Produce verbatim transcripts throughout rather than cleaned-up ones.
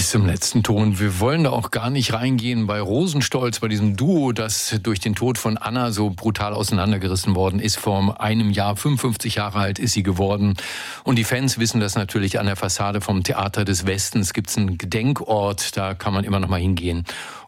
Bis zum letzten Ton. Wir wollen da auch gar nicht reingehen bei Rosenstolz, bei diesem Duo, das durch den Tod von Anna so brutal auseinandergerissen worden ist. Vor einem Jahr, fünfundfünfzig Jahre alt ist sie geworden. Und die Fans wissen das natürlich. An der Fassade vom Theater des Westens gibt es einen Gedenkort. Da kann man immer noch mal hingehen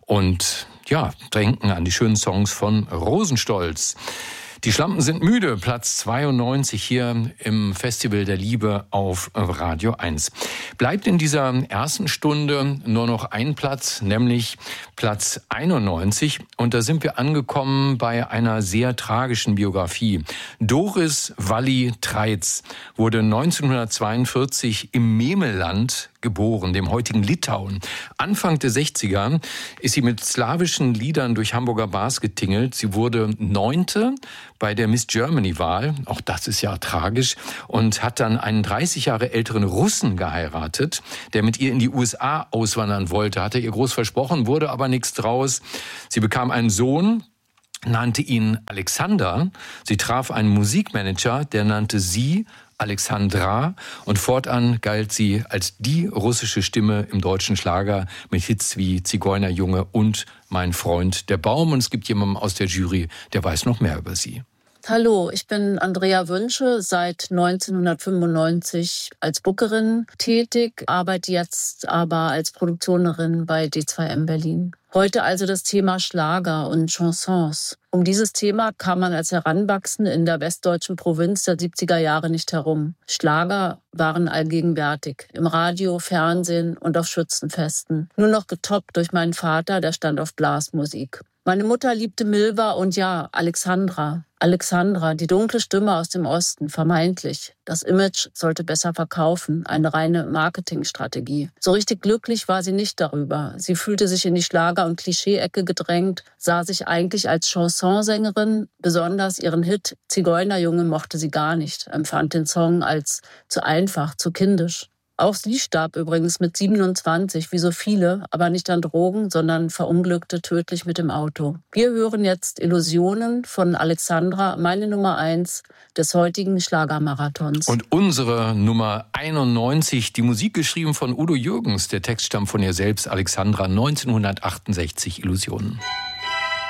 und ja, denken an die schönen Songs von Rosenstolz. Die Schlampen sind müde, Platz zweiundneunzig hier im Festival der Liebe auf Radio eins. Bleibt in dieser ersten Stunde nur noch ein Platz, nämlich Platz einundneunzig. Und da sind wir angekommen bei einer sehr tragischen Biografie. Doris Walli-Treitz wurde neunzehnhundertzweiundvierzig im Memelland geboren, dem heutigen Litauen. Anfang der sechziger ist sie mit slawischen Liedern durch Hamburger Bars getingelt. Sie wurde Neunte bei der Miss Germany-Wahl, auch das ist ja tragisch, und hat dann einen dreißig Jahre älteren Russen geheiratet, der mit ihr in die U S A auswandern wollte. Hatte ihr groß versprochen, wurde aber nichts draus. Sie bekam einen Sohn, nannte ihn Alexander. Sie traf einen Musikmanager, der nannte sie Alexandra, und fortan galt sie als die russische Stimme im deutschen Schlager mit Hits wie Zigeunerjunge und Mein Freund der Baum. Und es gibt jemanden aus der Jury, der weiß noch mehr über sie. Hallo, ich bin Andrea Wünsche, seit neunzehnhundertfünfundneunzig als Bookerin tätig, arbeite jetzt aber als Produktionerin bei D zwei M Berlin. Heute also das Thema Schlager und Chansons. Um dieses Thema kam man als Heranwachsende in der westdeutschen Provinz der siebziger Jahre nicht herum. Schlager waren allgegenwärtig, im Radio, Fernsehen und auf Schützenfesten. Nur noch getoppt durch meinen Vater, der stand auf Blasmusik. Meine Mutter liebte Milva und ja, Alexandra. Alexandra, die dunkle Stimme aus dem Osten, vermeintlich. Das Image sollte besser verkaufen, eine reine Marketingstrategie. So richtig glücklich war sie nicht darüber. Sie fühlte sich in die Schlager- und Klischee-Ecke gedrängt, sah sich eigentlich als Chansonsängerin. Besonders ihren Hit Zigeunerjunge mochte sie gar nicht, empfand den Song als zu einfach, zu kindisch. Auch sie starb übrigens mit siebenundzwanzig, wie so viele, aber nicht an Drogen, sondern verunglückte tödlich mit dem Auto. Wir hören jetzt Illusionen von Alexandra, meine Nummer eins des heutigen Schlagermarathons. Und unsere Nummer einundneunzig, die Musik geschrieben von Udo Jürgens, der Text stammt von ihr selbst, Alexandra, neunzehnhundertachtundsechzig, Illusionen.